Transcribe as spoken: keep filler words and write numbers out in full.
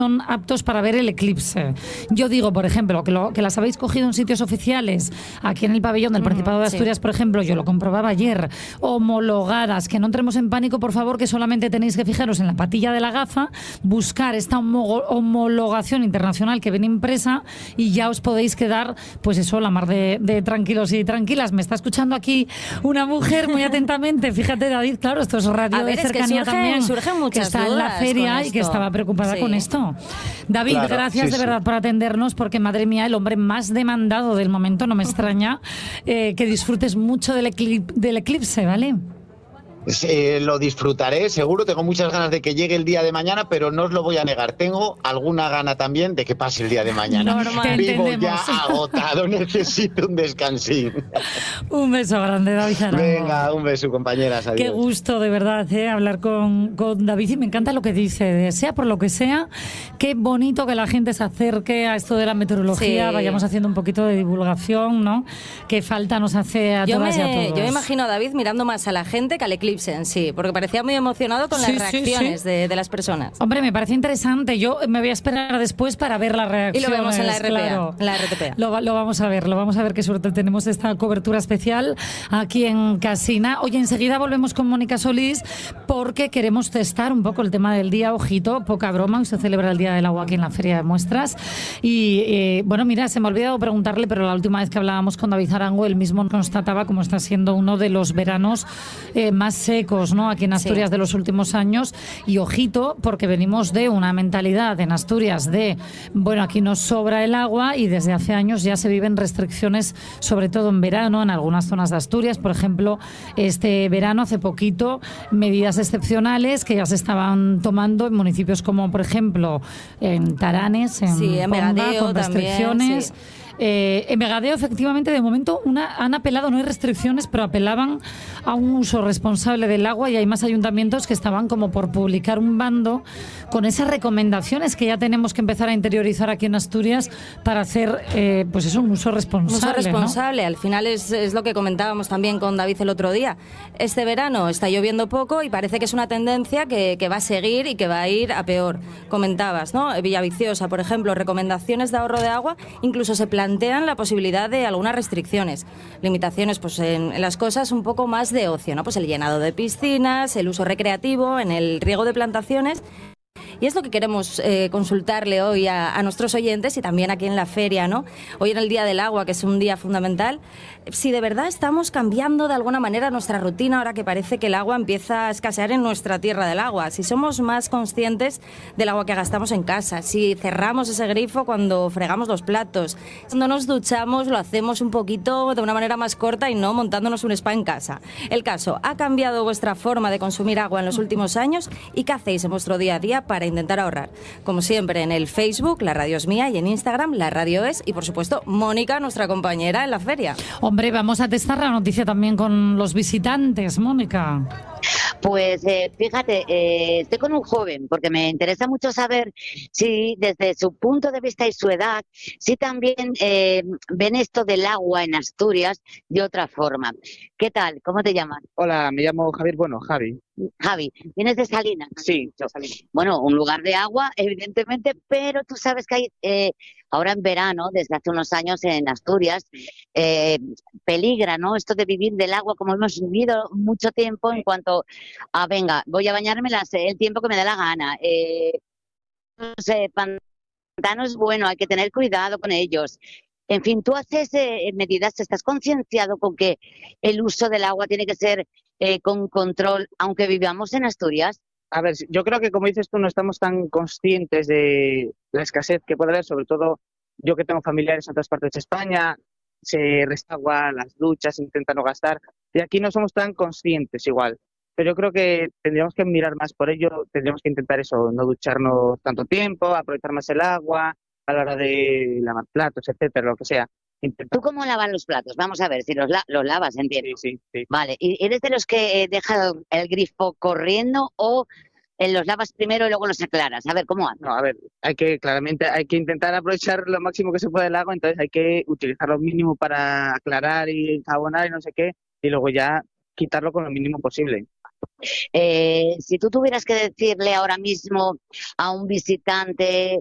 son aptos para ver el eclipse. Yo digo, por ejemplo, que, lo, que las habéis cogido en sitios oficiales, aquí en el pabellón del Principado de Asturias, sí. Por ejemplo, yo lo comprobaba ayer, homologadas, que no entremos en pánico, por favor, que solamente tenéis que fijaros en la patilla de la gafa, buscar esta homo homologación internacional que viene impresa y ya os podéis quedar, pues eso, la mar de, de tranquilos y tranquilas. Me está escuchando aquí una mujer muy atentamente, fíjate, David, claro, esto es radio A ver, de cercanía es que surgen, también, surgen muchas que está en la feria y que estaba preocupada sí. con esto. David, claro, gracias sí, de verdad sí. por atendernos, porque madre mía, el hombre más demandado del momento, no me extraña, eh, que disfrutes mucho del, eclip del eclipse, ¿vale? Eh, lo disfrutaré, seguro, tengo muchas ganas de que llegue el día de mañana, pero no os lo voy a negar, tengo alguna gana también de que pase el día de mañana. Normal, Vivo entendemos. ya agotado, necesito un descansín. Un beso grande, David Arango. Venga, un beso, compañeras, adiós. Qué gusto, de verdad, eh, hablar con, con David, y me encanta lo que dice, de, sea por lo que sea, qué bonito que la gente se acerque a esto de la meteorología, sí. vayamos haciendo un poquito de divulgación, ¿no? Qué falta nos hace a yo todas me, y a todos. Yo me imagino a David mirando más a la gente que al eclipse en sí, porque parecía muy emocionado con sí, las reacciones sí, sí. De, de las personas. Hombre, me parece interesante. Yo me voy a esperar después para ver las reacciones. Y lo vemos en la R P A. Claro. En la R T P A. Lo, lo vamos a ver, lo vamos a ver, qué suerte tenemos esta cobertura especial aquí en Casina. Oye, enseguida volvemos con Mónica Solís porque queremos testar un poco el tema del día. Ojito, poca broma, hoy se celebra el Día del Agua aquí en la Feria de Muestras. Y eh, bueno, mira, se me ha olvidado preguntarle, pero la última vez que hablábamos con David Arango, él mismo constataba cómo está siendo uno de los veranos eh, más secos, ¿no? Aquí en Asturias sí. de los últimos años. Y ojito, porque venimos de una mentalidad en Asturias de, bueno, aquí nos sobra el agua, y desde hace años ya se viven restricciones, sobre todo en verano, en algunas zonas de Asturias. Por ejemplo, este verano, hace poquito, medidas excepcionales que ya se estaban tomando en municipios como, por ejemplo, en Taranes, en, sí, en Ponga, Vegadeo con restricciones. También, sí. Eh, en Vegadeo, efectivamente, de momento una, han apelado, no hay restricciones, pero apelaban a un uso responsable del agua, y hay más ayuntamientos que estaban como por publicar un bando con esas recomendaciones que ya tenemos que empezar a interiorizar aquí en Asturias para hacer, eh, pues eso, un uso responsable. Un uso responsable, ¿no? Al final es, es lo que comentábamos también con David el otro día. Este verano está lloviendo poco y parece que es una tendencia que, que va a seguir y que va a ir a peor. Comentabas, ¿no? Villaviciosa, por ejemplo, recomendaciones de ahorro de agua, incluso se plantean la posibilidad de algunas restricciones, limitaciones pues en, en las cosas un poco más de ocio, ¿no? Pues el llenado de piscinas, el uso recreativo, en el riego de plantaciones. Y es lo que queremos eh, consultarle hoy a, a nuestros oyentes, y también aquí en la feria, ¿no? Hoy en el Día del Agua, que es un día fundamental, si de verdad estamos cambiando de alguna manera nuestra rutina ahora que parece que el agua empieza a escasear en nuestra tierra del agua, si somos más conscientes del agua que gastamos en casa, si cerramos ese grifo cuando fregamos los platos, cuando nos duchamos lo hacemos un poquito de una manera más corta y no montándonos un spa en casa. El caso, ¿ha cambiado vuestra forma de consumir agua en los últimos años? ¿Y qué hacéis en vuestro día a día para intentar ahorrar? Como siempre, en el Facebook, La Radio es Mía, y en Instagram, La Radio es, y por supuesto, Mónica, nuestra compañera en la feria. Hombre, vamos a testar la noticia también con los visitantes, Mónica. Pues eh, fíjate, eh, estoy con un joven porque me interesa mucho saber si desde su punto de vista y su edad, si también eh, ven esto del agua en Asturias de otra forma. ¿Qué tal? ¿Cómo te llamas? Hola, me llamo Javier, bueno, Javi. Javi, ¿vienes de Salinas? Sí, de Salinas. Bueno, un lugar de agua, evidentemente, pero tú sabes que hay, eh, ahora en verano, desde hace unos años en Asturias, eh, peligra, ¿no? Esto de vivir del agua, como hemos vivido mucho tiempo en cuanto a, venga, voy a bañarme las, el tiempo que me dé la gana. Eh, no sé, pantanos, bueno, hay que tener cuidado con ellos. En fin, tú haces eh, medidas, estás concienciado con que el uso del agua tiene que ser eh, con control, aunque vivamos en Asturias. A ver, yo creo que, como dices tú, no estamos tan conscientes de la escasez que puede haber, sobre todo yo que tengo familiares en otras partes de España, se resta agua, las duchas, se intenta no gastar, y aquí no somos tan conscientes igual. Pero yo creo que tendríamos que mirar más por ello, tendríamos que intentar eso, no ducharnos tanto tiempo, aprovechar más el agua a la hora de lavar platos, etcétera, lo que sea. Intentar. ¿Tú cómo lavas los platos? Vamos a ver, si los, la los lavas, entiendo. Sí, sí, sí. Vale, ¿y eres de los que eh, deja el grifo corriendo o eh, los lavas primero y luego los aclaras? A ver, ¿cómo haces? No, a ver, hay que, claramente, hay que intentar aprovechar lo máximo que se puede el agua, entonces hay que utilizar lo mínimo para aclarar y enjabonar y no sé qué, y luego ya quitarlo con lo mínimo posible. Eh, si tú tuvieras que decirle ahora mismo a un visitante